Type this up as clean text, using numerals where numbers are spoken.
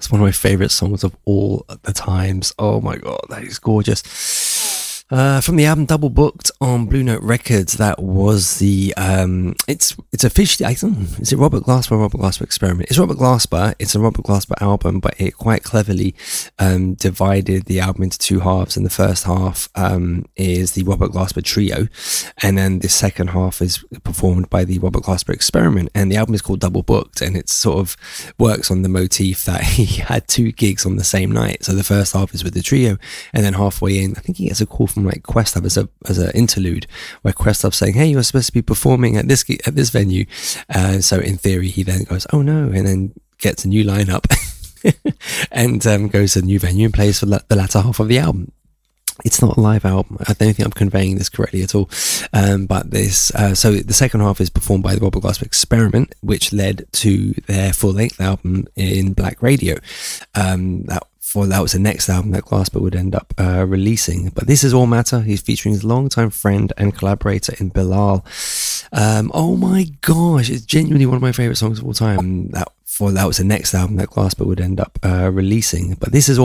Glass, one of my favorite songs of all the times. Oh my God, that is gorgeous. From the album Double Booked on Blue Note Records, that was the it's officially, is it Robert Glasper or Robert Glasper Experiment? It's Robert Glasper. It's a Robert Glasper album, but it quite cleverly divided the album into two halves, and the first half is the Robert Glasper Trio, and then the second half is performed by the Robert Glasper Experiment, and the album is called Double Booked, and it sort of works on the motif that he had two gigs on the same night. So the first half is with the trio, and then halfway in, I think he gets a call from like Questlove as an interlude, where Questlove's saying, "Hey, you're supposed to be performing at this venue." So in theory, he then goes, "Oh no," and then gets a new lineup and goes to a new venue and plays for the latter half of the album. It's not a live album. I don't think I'm conveying this correctly at all. But this, so the second half is performed by the Robert Glasper Experiment, which led to their full-length album in Black Radio. That was the next album that Glasper would end up releasing. But This Is All Matter, he's featuring his longtime friend and collaborator in Bilal. Oh my gosh, it's genuinely one of my favourite songs of all time. That was the next album that Glasper would end up releasing. But This Is All